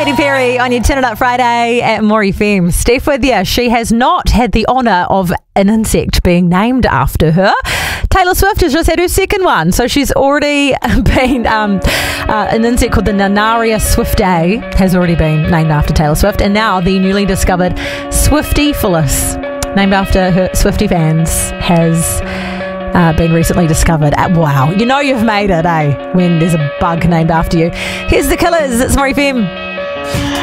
Katy Perry on your Turn It Up Friday at More FM. Steph with you. She has not had the honour of an insect being named after her. Taylor Swift has just had her second one, so she's already been an insect called the Nanaria swiftae has already been named after Taylor Swift, and now the newly discovered Swiftyphilus, named after her Swiftie fans, has been recently discovered. Wow, you know you've made it, when there's a bug named after you. Here's The Killers. It's More FM.